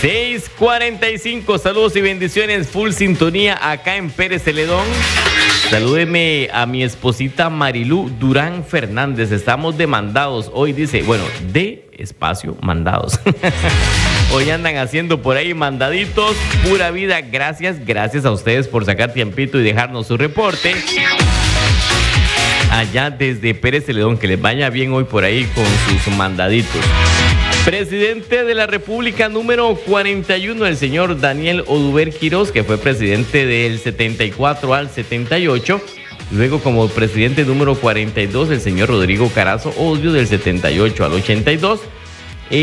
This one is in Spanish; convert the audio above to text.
6:45, saludos y bendiciones, full sintonía acá en Pérez Celedón. Salúdeme a mi esposita Marilú Durán Fernández, estamos demandados. Hoy dice, bueno, de espacio mandados. Hoy andan haciendo por ahí mandaditos, pura vida, gracias a ustedes por sacar tiempito y dejarnos su reporte. Allá desde Pérez Celedón, que les vaya bien hoy por ahí con sus mandaditos. Presidente de la República número 41, el señor Daniel Oduber Quirós, que fue presidente del 74 al 78. Luego, como presidente número 42, el señor Rodrigo Carazo Odio, del 78 al 82.